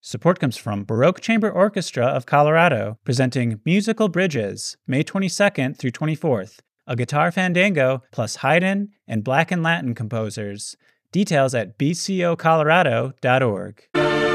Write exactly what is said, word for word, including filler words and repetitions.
Support comes from Baroque Chamber Orchestra of Colorado, presenting Musical Bridges, May twenty-second through twenty-fourth, a guitar fandango plus Haydn and Black and Latin composers. Details at b c o colorado dot org.